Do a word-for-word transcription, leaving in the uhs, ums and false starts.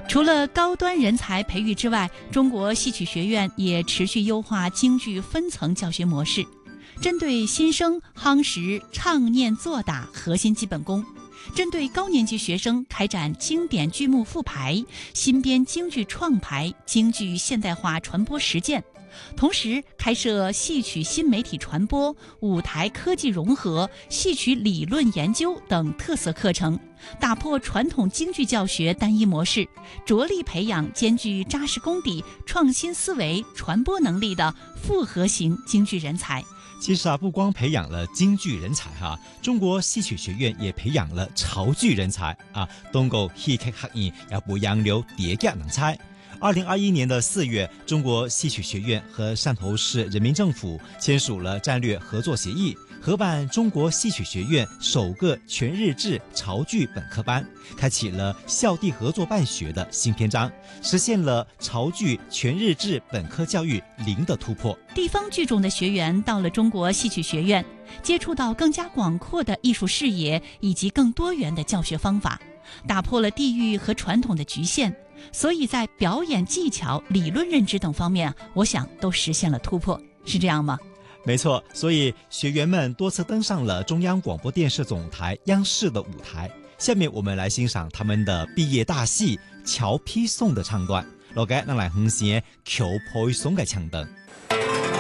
除了高端人才培育之外，中国戏曲学院也持续优化京剧分层教学模式，针对新生夯实唱念做打核心基本功，针对高年级学生开展经典剧目复排、新编京剧创排、京剧现代化传播实践，同时开设戏曲新媒体传播、舞台科技融合、戏曲理论研究等特色课程，打破传统京剧教学单一模式，着力培养兼具扎实功底、创新思维、传播能力的复合型京剧人才。 其实啊，不光培养了京剧人才哈、啊，中国戏曲学院也培养了潮剧人才啊，通过戏剧學院也不洋流疊加人才。二零二一年的四月，中国戏曲学院和汕头市人民政府签署了战略合作协议，合办中国戏曲学院首个全日制潮剧本科班，开启了校地合作办学的新篇章，实现了潮剧全日制本科教育零的突破。 地方剧种的学员到了中国戏曲学院，接触到更加广阔的艺术视野以及更多元的教学方法，打破了地域和传统的局限，所以在表演技巧、理论认知等方面，我想都实现了突破，是这样吗？ 没错，所以学员们多次登上了中央广播电视总台央视的舞台。下面我们来欣赏他们的毕业大戏《橋披送》的唱段，落嘅咱嚟哼聲《橋披送》嘅唱段。